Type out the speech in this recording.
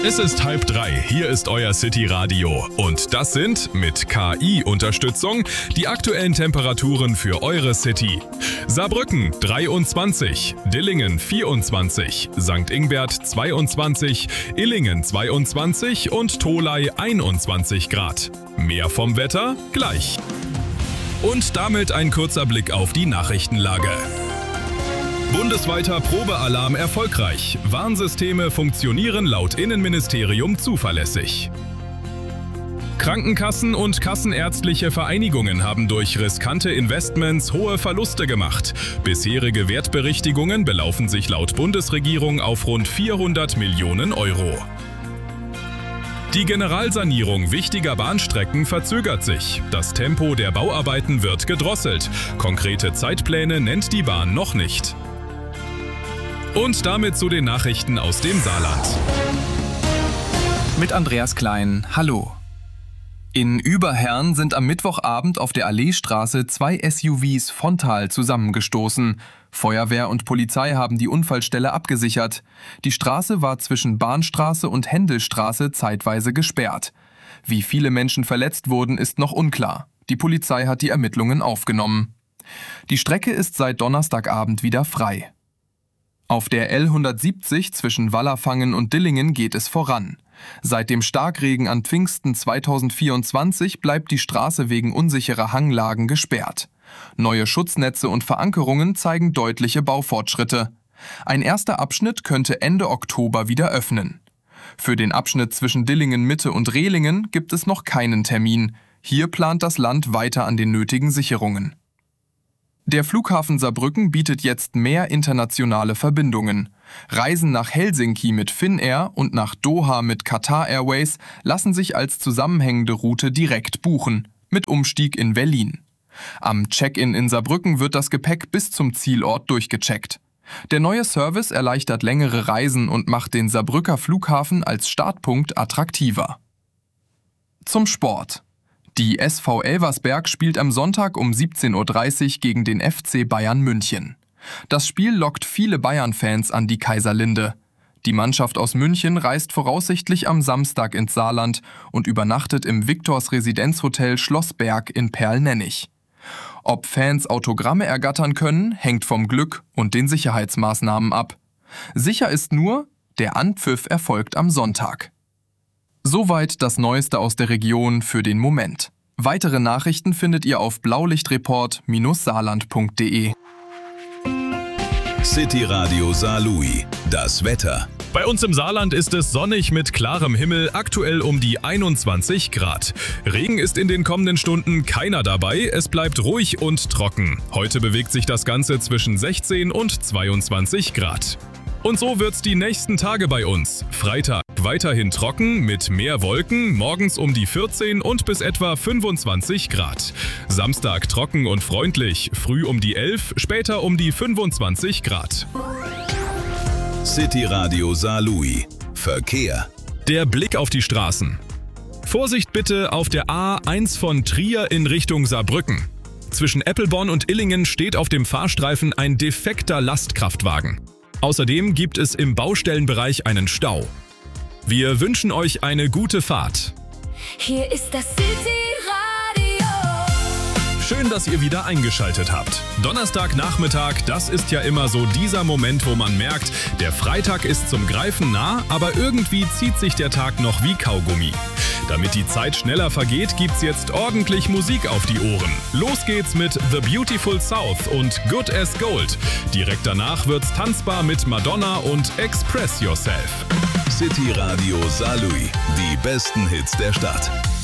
Es ist 2:30, hier ist euer City Radio und das sind, mit KI-Unterstützung, die aktuellen Temperaturen für eure City. Saarbrücken 23, Dillingen 24, St. Ingbert 22, Illingen 22 und Tholey 21 Grad. Mehr vom Wetter gleich. Und damit ein kurzer Blick auf die Nachrichtenlage. Bundesweiter Probealarm erfolgreich. Warnsysteme funktionieren laut Innenministerium zuverlässig. Krankenkassen und kassenärztliche Vereinigungen haben durch riskante Investments hohe Verluste gemacht. Bisherige Wertberichtigungen belaufen sich laut Bundesregierung auf rund 400 Millionen Euro. Die Generalsanierung wichtiger Bahnstrecken verzögert sich. Das Tempo der Bauarbeiten wird gedrosselt. Konkrete Zeitpläne nennt die Bahn noch nicht. Und damit zu den Nachrichten aus dem Saarland. Mit Andreas Klein, hallo. In Überherrn sind am Mittwochabend auf der Alleestraße 2 SUVs frontal zusammengestoßen. Feuerwehr und Polizei haben die Unfallstelle abgesichert. Die Straße war zwischen Bahnstraße und Händelstraße zeitweise gesperrt. Wie viele Menschen verletzt wurden, ist noch unklar. Die Polizei hat die Ermittlungen aufgenommen. Die Strecke ist seit Donnerstagabend wieder frei. Auf der L170 zwischen Wallerfangen und Dillingen geht es voran. Seit dem Starkregen an Pfingsten 2024 bleibt die Straße wegen unsicherer Hanglagen gesperrt. Neue Schutznetze und Verankerungen zeigen deutliche Baufortschritte. Ein erster Abschnitt könnte Ende Oktober wieder öffnen. Für den Abschnitt zwischen Dillingen Mitte und Rehlingen gibt es noch keinen Termin. Hier plant das Land weiter an den nötigen Sicherungen. Der Flughafen Saarbrücken bietet jetzt mehr internationale Verbindungen. Reisen nach Helsinki mit Finnair und nach Doha mit Qatar Airways lassen sich als zusammenhängende Route direkt buchen, mit Umstieg in Berlin. Am Check-in in Saarbrücken wird das Gepäck bis zum Zielort durchgecheckt. Der neue Service erleichtert längere Reisen und macht den Saarbrücker Flughafen als Startpunkt attraktiver. Zum Sport. Die SV Elversberg spielt am Sonntag um 17:30 Uhr gegen den FC Bayern München. Das Spiel lockt viele Bayern-Fans an die Kaiserlinde. Die Mannschaft aus München reist voraussichtlich am Samstag ins Saarland und übernachtet im Victors Residenzhotel Schlossberg in Perlnennig. Ob Fans Autogramme ergattern können, hängt vom Glück und den Sicherheitsmaßnahmen ab. Sicher ist nur, der Anpfiff erfolgt am Sonntag. Soweit das Neueste aus der Region für den Moment. Weitere Nachrichten findet ihr auf blaulichtreport-saarland.de. City Radio Saarlouis. Das Wetter. Bei uns im Saarland ist es sonnig mit klarem Himmel, aktuell um die 21 Grad. Regen ist in den kommenden Stunden keiner dabei, es bleibt ruhig und trocken. Heute bewegt sich das Ganze zwischen 16 und 22 Grad. Und so wird's die nächsten Tage bei uns. Freitag weiterhin trocken mit mehr Wolken, morgens um die 14 und bis etwa 25 Grad. Samstag trocken und freundlich, früh um die 11, später um die 25 Grad. City Radio Saarlouis. Verkehr. Der Blick auf die Straßen. Vorsicht bitte auf der A1 von Trier in Richtung Saarbrücken. Zwischen Eppelborn und Illingen steht auf dem Fahrstreifen ein defekter Lastkraftwagen. Außerdem gibt es im Baustellenbereich einen Stau. Wir wünschen euch eine gute Fahrt. Hier ist das City Radio. Schön, dass ihr wieder eingeschaltet habt. Donnerstagnachmittag, das ist ja immer so dieser Moment, wo man merkt, der Freitag ist zum Greifen nah, aber irgendwie zieht sich der Tag noch wie Kaugummi. Damit die Zeit schneller vergeht, gibt's jetzt ordentlich Musik auf die Ohren. Los geht's mit The Beautiful South und Good as Gold. Direkt danach wird's tanzbar mit Madonna und Express Yourself. City Radio Saarlouis. Die besten Hits der Stadt.